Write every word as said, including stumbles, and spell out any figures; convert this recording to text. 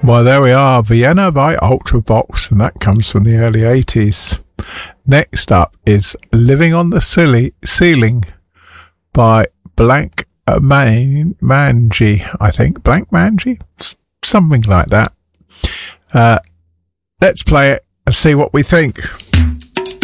Well, there we are. Vienna by Ultravox, and that comes from the early eighties. Next up is Living on the Silly Ceiling by Blank Man- Manji, I think. Blank Manji? Something like that. Uh, let's play it and see what we think.